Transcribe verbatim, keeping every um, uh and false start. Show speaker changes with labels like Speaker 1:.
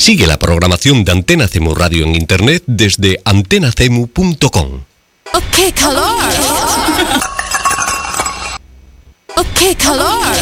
Speaker 1: Sigue la programación de Antena Cemu Radio en internet desde antena cemu punto com.
Speaker 2: ¡Oh, qué calor! ¡Oh, qué calor!